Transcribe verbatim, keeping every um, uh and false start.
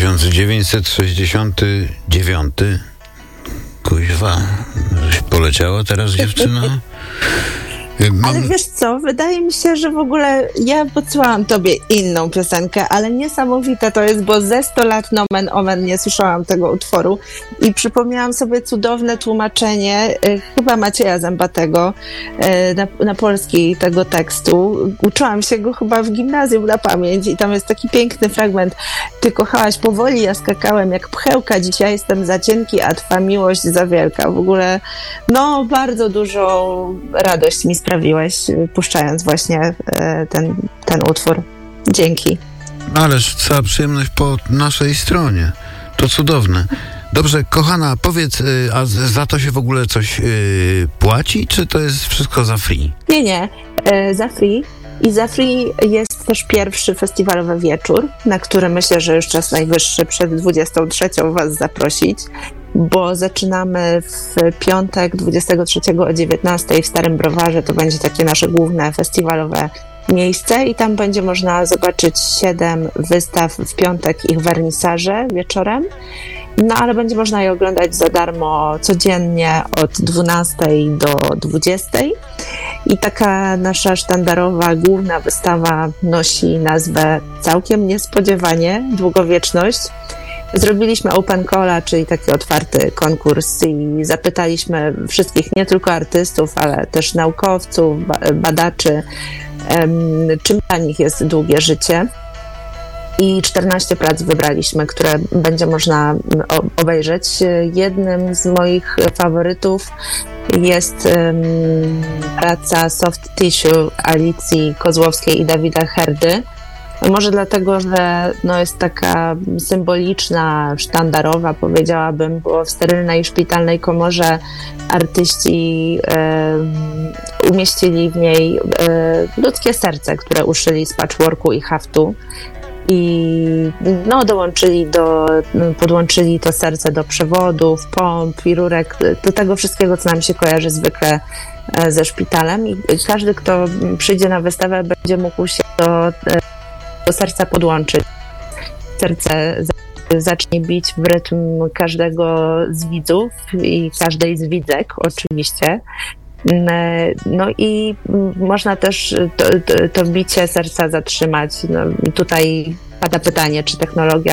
tysiąc dziewięćset sześćdziesiąty dziewiąty. Kuźwa, żeś poleciała teraz, dziewczyno? Mam... Ale wiesz co, wydaje mi się, że w ogóle ja podsyłałam tobie inną piosenkę, ale niesamowite to jest, bo ze sto lat nomen omen nie słyszałam tego utworu i przypomniałam sobie cudowne tłumaczenie y, chyba Macieja Zębatego y, na, na polski tego tekstu. Uczyłam się go chyba w gimnazjum na pamięć i tam jest taki piękny fragment. Ty kochałaś powoli, ja skakałem jak pchełka, dzisiaj jestem za cienki, a twa miłość za wielka. W ogóle no bardzo dużą radość mi sprawiła. Sprawiłeś, puszczając właśnie ten, ten utwór. Dzięki. Ależ cała przyjemność po naszej stronie. To cudowne. Dobrze, kochana, powiedz, a za to się w ogóle coś yy, płaci, czy to jest wszystko za free? Nie, nie. E, za free. I za free jest też pierwszy festiwalowy wieczór, na który myślę, że już czas najwyższy przed dwudziestą trzecią was zaprosić, bo zaczynamy w piątek dwudziestego trzeciego o dziewiętnastej w Starym Browarze. To będzie takie nasze główne festiwalowe miejsce i tam będzie można zobaczyć siedem wystaw w piątek, ich wernisaże wieczorem. No ale będzie można je oglądać za darmo codziennie od dwunastej do dwudziestej. I taka nasza sztandarowa, główna wystawa nosi nazwę całkiem niespodziewanie Długowieczność. Zrobiliśmy open calla, czyli taki otwarty konkurs i zapytaliśmy wszystkich, nie tylko artystów, ale też naukowców, badaczy, czym dla nich jest długie życie. I czternaście prac wybraliśmy, które będzie można obejrzeć. Jednym z moich faworytów jest um, praca Soft Tissue Alicji Kozłowskiej i Dawida Herdy. Może dlatego, że no jest taka symboliczna, sztandarowa, powiedziałabym, bo w sterylnej szpitalnej komorze artyści e, umieścili w niej e, ludzkie serce, które uszyli z patchworku i haftu. I no, dołączyli do, podłączyli to serce do przewodów, pomp i rurek, do tego wszystkiego, co nam się kojarzy zwykle ze szpitalem. I każdy, kto przyjdzie na wystawę, będzie mógł się do, do serca podłączyć. Serce zacznie bić w rytm każdego z widzów i każdej z widzek, oczywiście. No i można też to, to, to bicie serca zatrzymać. No, tutaj pada pytanie, czy technologia